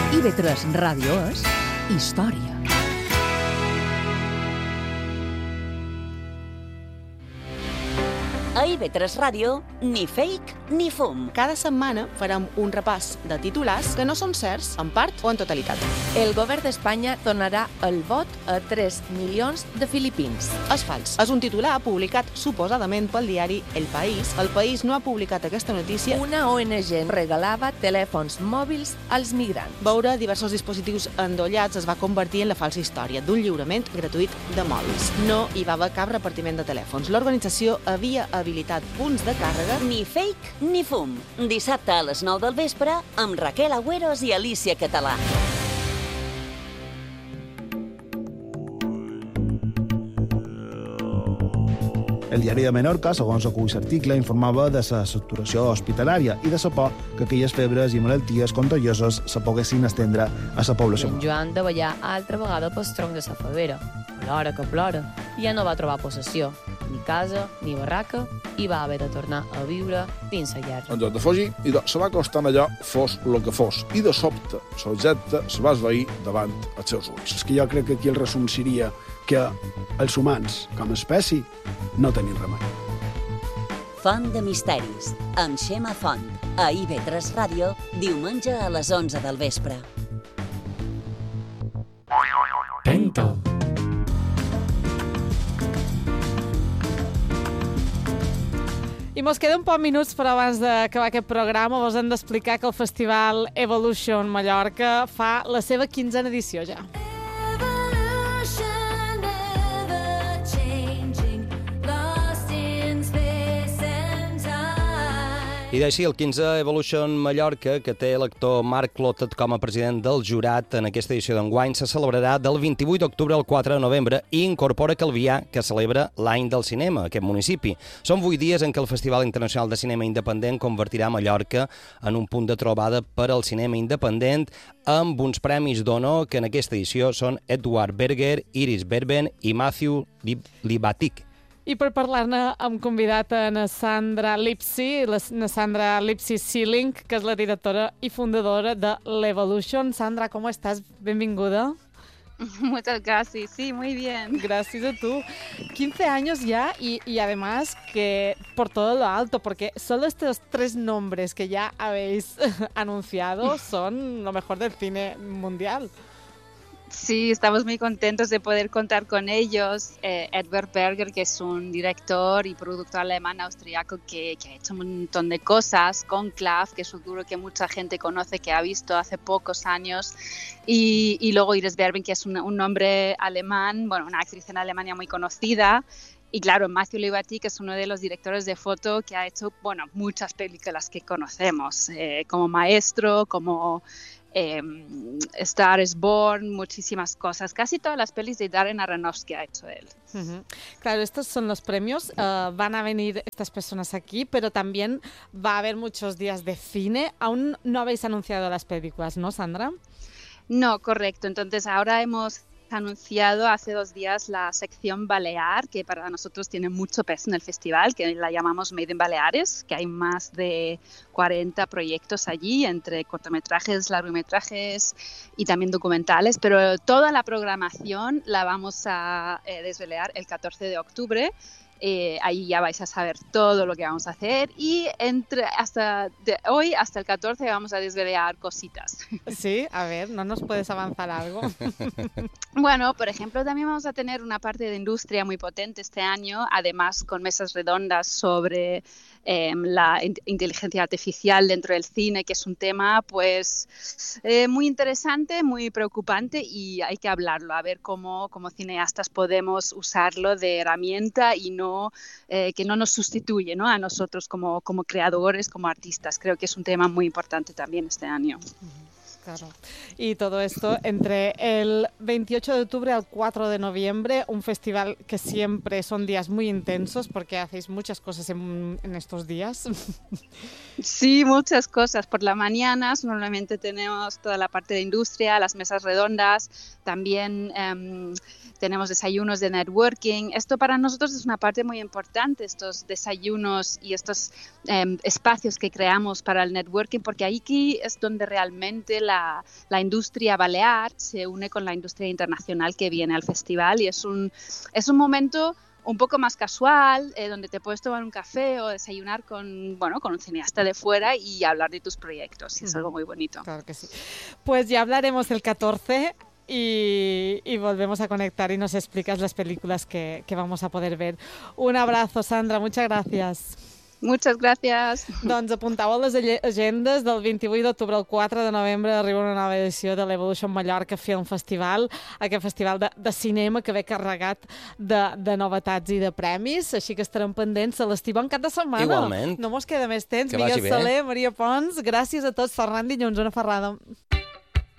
IB3 Ràdio és història. A IB3 Ràdio, ni fake ni fum. Cada setmana farem un repàs de titulars que no són certs, en part o en totalitat. El govern d'Espanya donarà el vot a 3 milions de filipins. És fals. És un titular publicat suposadament pel diari El País. El País no ha publicat aquesta notícia. Una ONG regalava telèfons mòbils als migrants. Veure diversos dispositius endollats es va convertir en la falsa història d'un lliurament gratuït de mòbils. No hi va haver cap repartiment de telèfons. L'organització havia habilitat punts de càrrega. Ni fake ni fum. Dissabte a les 9 del vespre amb Raquel Agüeros i Alicia Català. El diari de Menorca, segons acull l'article, informava de la saturació hospitalària i de la por que aquelles febres i malalties contagioses se poguessin estendre a la població. En Joan de ballar altra vegada pel tronc de la favera. Plora que plora. Ja no va trobar possessió, ni casa, ni barraca, i va haver de tornar a viure dins la guerra. En lloc de fugir, se va acostant allò, fos el que fos, i de sobte, l'objecte se va esvair davant els seus ulls. És que jo crec que aquí el resum seria que els humans, com a espècie, no tenim remei. Font de misteris, amb Xema Font, a IB3 Ràdio, diumenge a les 11 del vespre. Pento. I mos queda un poc minuts, però abans d'acabar aquest programa vos hem d'explicar que el Festival Evolution Mallorca fa la seva 15a edició ja. I d'així, el 15 Evolution Mallorca, que té l'actor Marc Clotet com a president del jurat en aquesta edició d'enguany, se celebrarà del 28 d'octubre al 4 de novembre i incorpora Calvià, que celebra l'any del cinema, aquest municipi. Són 8 dies en què el Festival Internacional de Cinema Independent convertirà Mallorca en un punt de trobada per al cinema independent, amb uns premis d'honor que en aquesta edició són Edward Berger, Iris Berben i Matthew Libatic. I per parlar-ne hem convidat a na Sandra Lipsy, Sealing, que és la directora i fundadora de l'Evolution. Sandra, ¿cómo estás? Benvinguda. Muchas gracias, sí, muy bien. Gracias a tú. 15 años ya y además que por todo lo alto, porque solo estos 3 nombres que ya habéis anunciado son lo mejor del cine mundial. Sí, estamos muy contentos de poder contar con ellos. Edward Berger, que es un director y productor alemán austriaco que ha hecho un montón de cosas, con Conclave, que seguro que mucha gente conoce, que ha visto hace pocos años, y luego Iris Berben, que es un nombre alemán, bueno, una actriz en Alemania muy conocida. Y claro, Matthew Libatic es uno de los directores de foto que ha hecho, bueno, muchas películas que conocemos, como Maestro, como Star is Born, muchísimas cosas. Casi todas las pelis de Darren Aronofsky ha hecho él. Uh-huh. Claro, estos son los premios. Van a venir estas personas aquí, pero también va a haber muchos días de cine. Aún no habéis anunciado las películas, ¿no, Sandra? No, correcto. Entonces ahora hemos anunciado hace 2 días la sección Balear, que para nosotros tiene mucho peso en el festival, que la llamamos Made in Baleares, que hay más de 40 proyectos allí, entre cortometrajes, largometrajes y también documentales, pero toda la programación la vamos a desvelar el 14 de octubre. Ahí ya vais a saber todo lo que vamos a hacer y de hoy hasta el 14 vamos a desvelar cositas. Sí, a ver, ¿no nos puedes avanzar algo? Bueno, por ejemplo, también vamos a tener una parte de industria muy potente este año, además con mesas redondas sobre la inteligencia artificial dentro del cine, que es un tema pues muy interesante, muy preocupante y hay que hablarlo, a ver cómo como cineastas podemos usarlo de herramienta y que no nos sustituye, ¿no?, a nosotros como creadores, como artistas. Creo que es un tema muy importante también este año. Claro. Y todo esto entre el 28 de octubre al 4 de noviembre, un festival que siempre son días muy intensos porque hacéis muchas cosas en estos días. Sí, muchas cosas. Por las mañanas normalmente tenemos toda la parte de industria, las mesas redondas, también tenemos desayunos de networking. Esto para nosotros es una parte muy importante, estos desayunos y estos espacios que creamos para el networking, porque aquí es donde realmente la industria balear se une con la industria internacional que viene al festival y es un momento un poco más casual, donde te puedes tomar un café o desayunar con un cineasta de fuera y hablar de tus proyectos. Y es algo muy bonito. Claro que sí. Pues ya hablaremos el 14 y volvemos a conectar y nos explicas las películas que vamos a poder ver. Un abrazo, Sandra. Muchas gracias. Muchas gràcies. Doncs apuntau a les agendes del 28 d'octubre al 4 de novembre arriba una nova edició de l'Evolution Mallorca Film Festival, aquest festival de cinema que ve carregat de novetats i de premis, així que estarem pendents. Celestí, bon cap de setmana. Igualment. No mos queda més temps. Que vagi Miguel bé. Soler, Maria Pons, gràcies a tots. Ferran Dilluns, una ferrada.